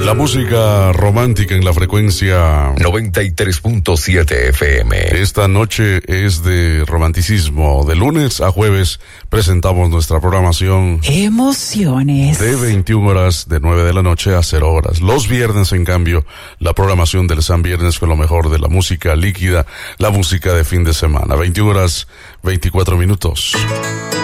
La música romántica en la frecuencia 93.7 FM. Esta noche es de romanticismo. De lunes a jueves presentamos nuestra programación. Emociones. De 21 horas, de 9 de la noche a 0 horas. Los viernes, en cambio, la programación del San Viernes con lo mejor de la música líquida, la música de fin de semana. 21 horas, 24 minutos.